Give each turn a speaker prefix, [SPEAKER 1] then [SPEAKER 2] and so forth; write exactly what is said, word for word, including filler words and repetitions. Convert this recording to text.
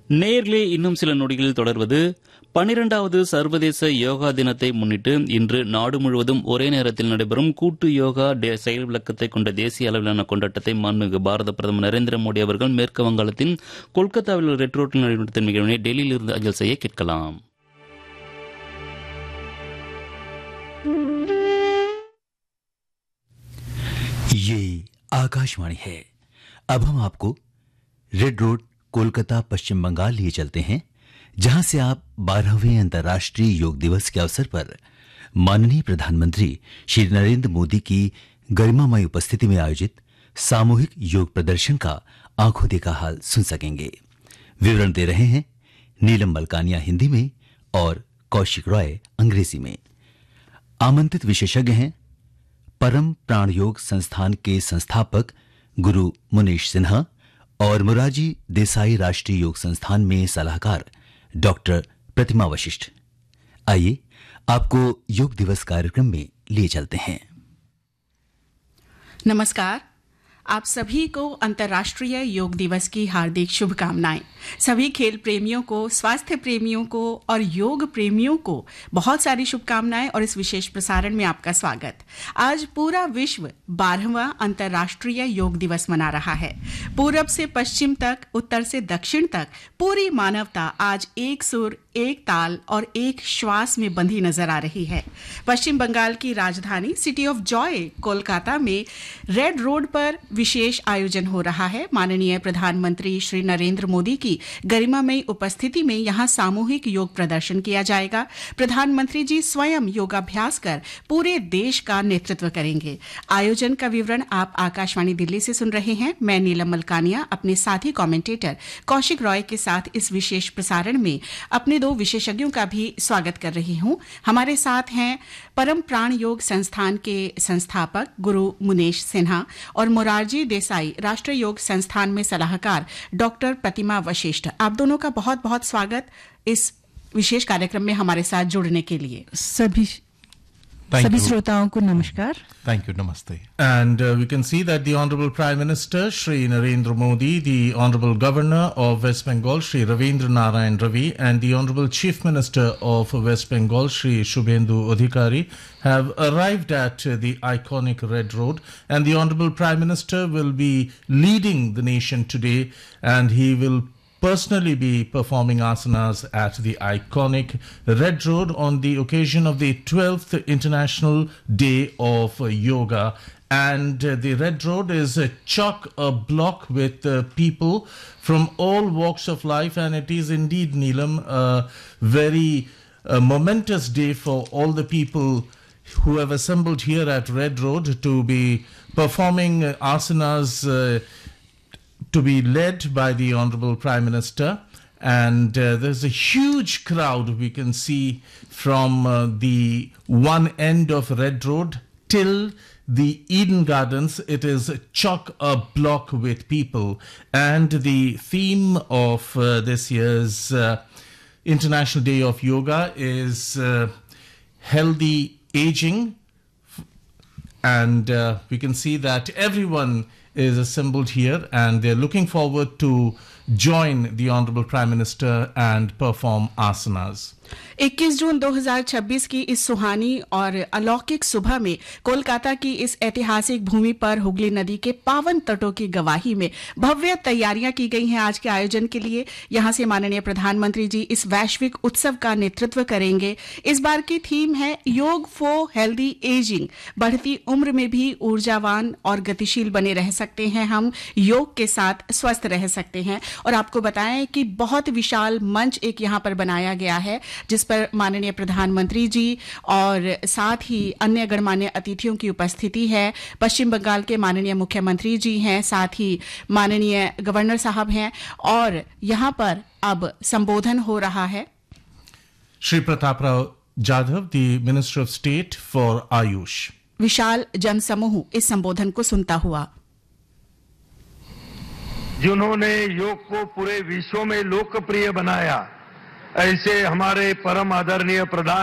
[SPEAKER 1] நேயர்களே, இன்னும் சில நொடிகளில் தொடர்வது பனிரெண்டாவது சர்வதேச யோகா தினத்தை முன்னிட்டு இன்று நாடு முழுவதும் ஒரே நேரத்தில் நடைபெறும் கூட்டு யோகா டே செயல் விளக்கத்தை கொண்ட தேசிய அளவிலான கொண்டாட்டத்தை மாண்புமிகு பாரத பிரதமர் நரேந்திர மோடி அவர்கள் மேற்கு வங்காளத்தின் கொல்கத்தாவில் ரெட் ரோட்டில் நடைபெற்ற நிகழ்வினை டெல்லியில் இருந்து அஞ்சல் செய்ய கேட்கலாம்.
[SPEAKER 2] ये आकाशवाणी है. अब हम आपको रेड रोड कोलकाता पश्चिम बंगाल लिए चलते हैं, जहां से आप बारहवें अंतर्राष्ट्रीय योग दिवस के अवसर पर माननीय प्रधानमंत्री श्री नरेंद्र मोदी की गरिमामय उपस्थिति में आयोजित सामूहिक योग प्रदर्शन का आंखों देखा हाल सुन सकेंगे. विवरण दे रहे हैं नीलम मलकानिया हिंदी में और कौशिक रॉय अंग्रेजी में. आमंत्रित विशेषज्ञ हैं परम प्राण योग संस्थान के संस्थापक गुरु मुनीश सिन्हा और मोरारजी देसाई राष्ट्रीय योग संस्थान में सलाहकार डॉक्टर प्रतिमा वशिष्ठ. आइए आपको योग दिवस कार्यक्रम में लिए चलते हैं.
[SPEAKER 3] नमस्कार. आप सभी को अंतर्राष्ट्रीय योग दिवस की हार्दिक शुभकामनाएं. सभी खेल प्रेमियों को, स्वास्थ्य प्रेमियों को और योग प्रेमियों को बहुत सारी शुभकामनाएं और इस विशेष प्रसारण में आपका स्वागत. आज पूरा विश्व बारहवां अंतर्राष्ट्रीय योग दिवस मना रहा है. पूरब से पश्चिम तक, उत्तर से दक्षिण तक पूरी मानवता आज एक सुर, एक ताल और एक श्वास में बंधी नजर आ रही है. पश्चिम बंगाल की राजधानी सिटी ऑफ जॉय कोलकाता में रेड रोड पर विशेष आयोजन हो रहा है. माननीय प्रधानमंत्री श्री नरेंद्र मोदी की गरिमामयी उपस्थिति में यहां सामूहिक योग प्रदर्शन किया जाएगा. प्रधानमंत्री जी स्वयं योगाभ्यास कर पूरे देश का नेतृत्व करेंगे. आयोजन का विवरण आप आकाशवाणी दिल्ली से सुन रहे हैं. मैं नीलम मलकानिया अपने साथी कमेंटेटर कौशिक रॉय के साथ इस विशेष प्रसारण में अपने दो विशेषज्ञों का भी स्वागत कर रही हूं. हमारे साथ हैं परम प्राण योग संस्थान के संस्थापक गुरु मुनीश सिन्हा और मोरारजी देसाई राष्ट्रीय योग संस्थान में सलाहकार डॉक्टर प्रतिमा वशिष्ठ. आप दोनों का बहुत बहुत स्वागत इस विशेष कार्यक्रम में हमारे साथ जुड़ने के लिए.
[SPEAKER 4] सभी सभी श्रोताओं को नमस्कार.
[SPEAKER 5] Thank you, namaste. And uh, we can see that the Honorable Prime Minister Shri Narendra Modi, the Honorable Governor of West Bengal Shri Ravindra Narayan Ravi, and the Honorable Chief Minister of West Bengal Shri Shubhendu Adhikari have arrived at uh, the iconic Red Road, and the Honorable Prime Minister will be leading the nation today, and he will personally be performing asanas at the iconic Red Road on the occasion of the twelfth International Day of Yoga. And uh, the Red Road is uh, chock-a-block with uh, people from all walks of life, and it is indeed, Neelam, a very uh, momentous day for all the people who have assembled here at Red Road to be performing uh, asanas uh, to be led by the Honorable Prime Minister. And uh, there's a huge crowd we can see from uh, the one end of Red Road till the Eden Gardens. It is chock-a-block with people. And the theme of uh, this year's uh, International Day of Yoga is uh, healthy aging. And uh, we can see that everyone is assembled here and they're looking forward to join the Honorable Prime Minister and perform asanas.
[SPEAKER 3] इक्कीस जून दो हज़ार छब्बीस की इस सुहानी और अलौकिक सुबह में कोलकाता की इस ऐतिहासिक भूमि पर हुगली नदी के पावन तटों की गवाही में भव्य तैयारियां की गई हैं आज के आयोजन के लिए. यहां से माननीय प्रधानमंत्री जी इस वैश्विक उत्सव का नेतृत्व करेंगे. इस बार की थीम है योग फॉर हेल्दी एजिंग. बढ़ती उम्र में भी ऊर्जावान और गतिशील बने रह सकते हैं हम, योग के साथ स्वस्थ रह सकते हैं. और आपको बताएं कि बहुत विशाल मंच एक यहां पर बनाया गया है जिस पर माननीय प्रधानमंत्री जी और साथ ही अन्य गणमान्य अतिथियों की उपस्थिति है. पश्चिम बंगाल के माननीय मुख्यमंत्री जी हैं, साथ ही माननीय गवर्नर साहब हैं और यहां पर अब संबोधन हो रहा है.
[SPEAKER 5] Shri Pratap Rao Jadhav, the Minister of State for Ayush.
[SPEAKER 3] विशाल जनसमूह इस संबोधन को सुनता हुआ.
[SPEAKER 6] जिन्होंने योग को पूरे विश्व में लोकप्रिय बनाया, ऐसे हमारे परम आदरणीय प्रधान